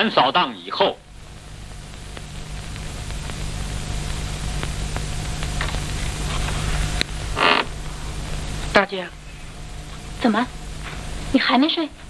完扫荡以后， 大姐， 怎么？你还没睡？